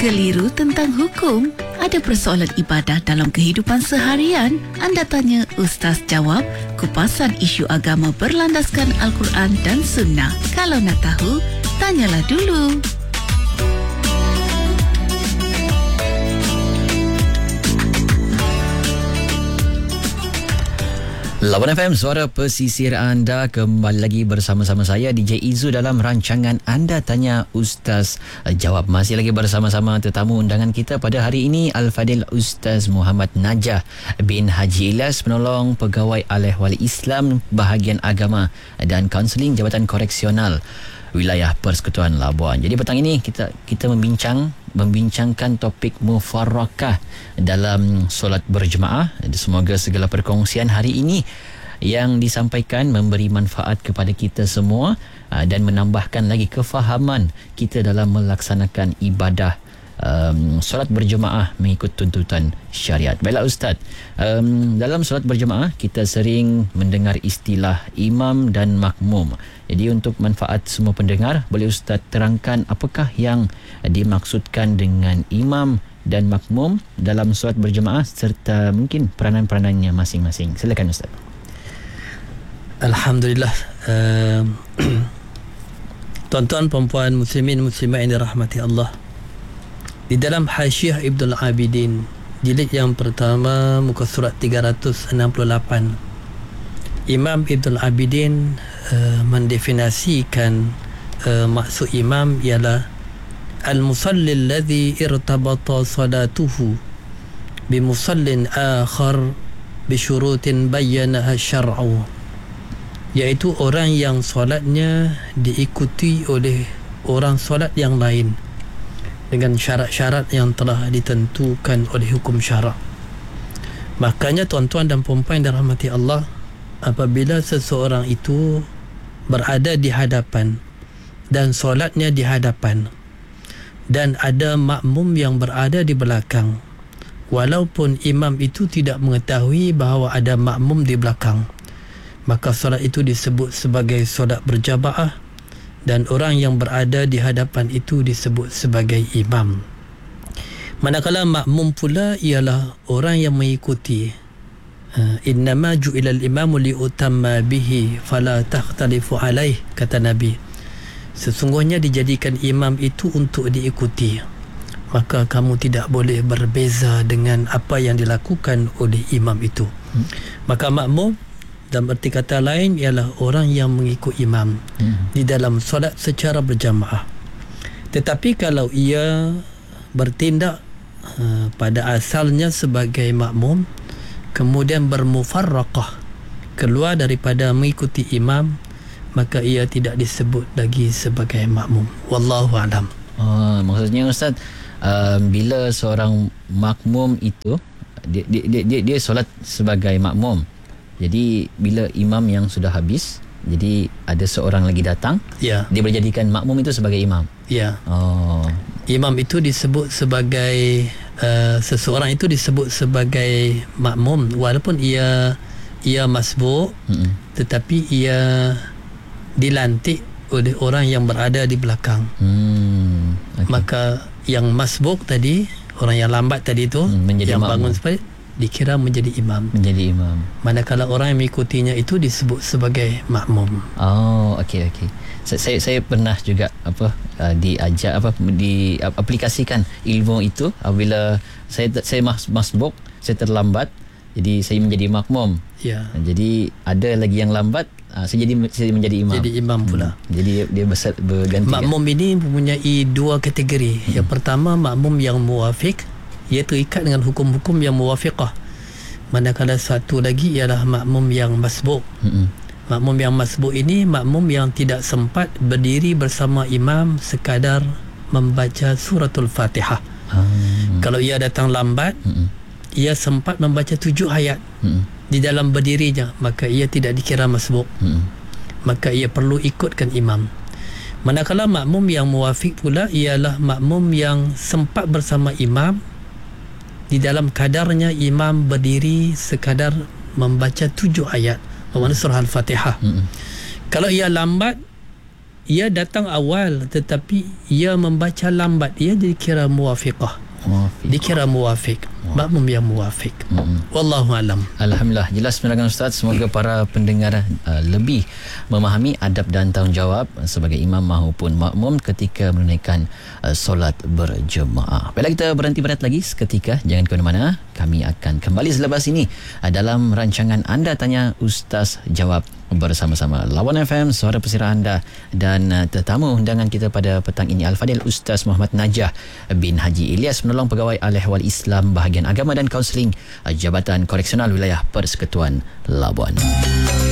Keliru tentang hukum? Ada persoalan ibadah dalam kehidupan seharian? Anda tanya, Ustaz jawab. Kupasan isu agama berlandaskan Al-Quran dan Sunnah. Kalau nak tahu, tanyalah dulu. Lawan FM, suara pesisir anda. Kembali lagi bersama-sama saya DJ Izu dalam rancangan Anda Tanya Ustaz Jawab. Masih lagi bersama-sama tetamu undangan kita pada hari ini, Al-Fadil Ustaz Muhammad Najah bin Haji Ilyas, penolong pegawai Alih Wali Islam Bahagian Agama dan Kaunseling Jabatan Koreksional Wilayah Persekutuan Labuan. Jadi petang ini kita membincangkan topik mufarraqah dalam solat berjemaah. Semoga segala perkongsian hari ini yang disampaikan memberi manfaat kepada kita semua dan menambahkan lagi kefahaman kita dalam melaksanakan ibadah solat berjemaah mengikut tuntutan syariat. Baiklah Ustaz, dalam solat berjemaah kita sering mendengar istilah imam dan makmum. Jadi untuk manfaat semua pendengar, boleh Ustaz terangkan apakah yang dimaksudkan dengan imam dan makmum dalam solat berjemaah serta mungkin peranan-peranannya masing-masing. Silakan Ustaz. Alhamdulillah. Tuan-tuan, perempuan, muslimin, muslimat yang dirahmati Allah, di dalam Hasyiah Ibnul Abidin jilid yang pertama muka surat 368, Imam Ibnul Abidin mendefinisikan maksud imam ialah al-musalli alladhi irtabata salatuhu bimusallin akhar bisyurutin bayyanaha syar'u, iaitu orang yang solatnya diikuti oleh orang solat yang lain dengan syarat-syarat yang telah ditentukan oleh hukum syarak. Makanya tuan-tuan dan puan-puan yang dirahmati Allah, apabila seseorang itu berada di hadapan dan solatnya di hadapan dan ada makmum yang berada di belakang, walaupun imam itu tidak mengetahui bahawa ada makmum di belakang, maka solat itu disebut sebagai solat berjamaah dan orang yang berada di hadapan itu disebut sebagai imam. Manakala makmum pula ialah orang yang mengikuti. Innama ju'ilal imamu liutamma bihi fala takhtalifu alaih, kata Nabi. Sesungguhnya dijadikan imam itu untuk diikuti, maka kamu tidak boleh berbeza dengan apa yang dilakukan oleh imam itu. Maka makmum dalam erti kata lain ialah orang yang mengikut imam di dalam solat secara berjamaah. Tetapi kalau ia bertindak pada asalnya sebagai makmum, kemudian bermufarraqah, keluar daripada mengikuti imam, maka ia tidak disebut lagi sebagai makmum. Wallahu a'lam. Maksudnya Ustaz, bila seorang makmum itu dia solat sebagai makmum, jadi bila imam yang sudah habis, jadi ada seorang lagi datang, dia boleh jadikan makmum itu sebagai imam. Imam itu disebut sebagai seseorang itu disebut sebagai makmum walaupun ia masbuk, tetapi ia dilantik oleh orang yang berada di belakang. Okay. Maka yang masbuk tadi, orang yang lambat tadi itu, yang bangun sekali, dikira menjadi imam. Manakala orang yang mengikutinya itu disebut sebagai makmum. Okey. Saya pernah juga diajar diaplikasikan ilmu itu apabila saya masbuk, saya terlambat, jadi saya menjadi makmum. Jadi ada lagi yang lambat, saya menjadi imam. Jadi imam pula. Jadi dia berganti. Makmum ini mempunyai dua kategori. Yang pertama, makmum yang muwafiq, ia terikat dengan hukum-hukum yang muwafiqah. Manakala satu lagi ialah makmum yang masbuk. Makmum yang masbuk ini makmum yang tidak sempat berdiri bersama imam sekadar membaca suratul Fatihah. Kalau ia datang lambat, ia sempat membaca 7 ayat di dalam berdirinya, maka ia tidak dikira masbuk. Maka ia perlu ikutkan imam. Manakala makmum yang muwafiq pula ialah makmum yang sempat bersama imam di dalam kadarnya imam berdiri sekadar membaca 7 ayat, bermakna surah Al-Fatihah. Kalau ia lambat, ia datang awal tetapi ia membaca lambat, ia dikira muwafiqah, dikira muwafiq, makmum yang muwafiq. Wallahu alam. Alhamdulillah, jelas penerangan Ustaz. Semoga para pendengar lebih memahami adab dan tanggungjawab sebagai imam maupun makmum ketika menunaikan solat berjemaah. Baiklah, kita berhenti berehat lagi seketika. Jangan ke mana-mana. Kami akan kembali selepas ini dalam rancangan Anda Tanya Ustaz Jawab bersama-sama Lawan FM, suara pesira anda, dan tetamu undangan kita pada petang ini Al-Fadil Ustaz Muhammad Najah bin Haji Ilyas, penolong pegawai Al-Ehwal Islam Bahagian Agama dan Kaunseling Jabatan Koreksional Wilayah Persekutuan Labuan.